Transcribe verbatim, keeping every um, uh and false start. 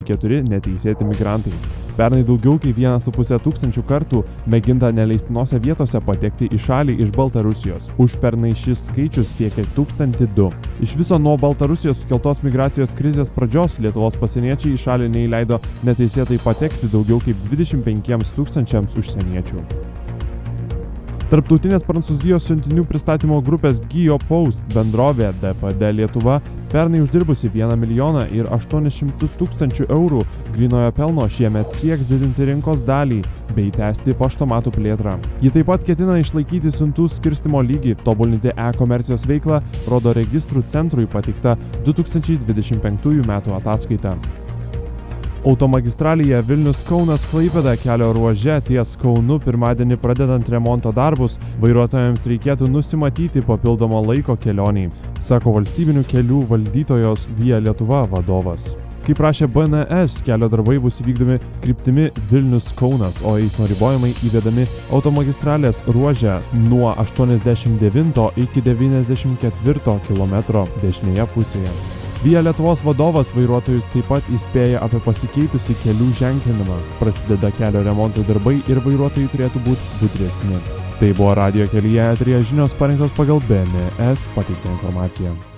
keturi neteisėti migrantai. Pernai daugiau kaip vienas su puse tūkstančių kartų mėginta neleistinose vietose patekti į šalį iš Baltarusijos. Užpernai šis skaičius siekia tūkstantį du. Iš viso nuo Baltarusijos sukeltos migracijos krizės pradžios Lietuvos pasieniečiai į šalį neįleido neteisėtai patekti daugiau kaip dvidešimt penkiems tūkstančiams užsieniečių. Tarptautinės Prancūzijos siuntinių pristatymo grupės Geopost bendrovė D P D Lietuva pernai uždirbusi vieną milijoną ir aštuonis šimtus tūkstančių eurų grynojo pelno šiemet sieks didinti rinkos dalį bei tęsti paštomatų plėtrą. Ji taip pat ketina išlaikyti siuntų skirstymo lygį, tobulinti e-komercijos veiklą, rodo registrų centrui pateikta du tūkstančiai dvidešimt penktųjų metų ataskaita. Automagistralėje Vilnius-Kaunas-Klaipėda kelio ruože ties Kaunu pirmadienį pradedant remonto darbus, vairuotojams reikėtų nusimatyti papildomo laiko kelioniai, sako valstybinių kelių valdytojos Via Lietuva vadovas. Kaip prašė B N S, kelio darbai bus įvykdomi kryptimi Vilnius-Kaunas, o eismo ribojimai įvedami automagistralės ruože nuo aštuoniasdešimt devinto iki devyniasdešimt ketvirto kilometro dešinėje pusėje. Via Lietuvos vadovas vairuotojus taip pat įspėja apie pasikeitusį kelių ženklinimą. Prasideda kelio remonto darbai ir vairuotojai turėtų būti budresni. Tai buvo radijo kelyje eteryje žinios parengtos pagal B N S pateiktą informaciją.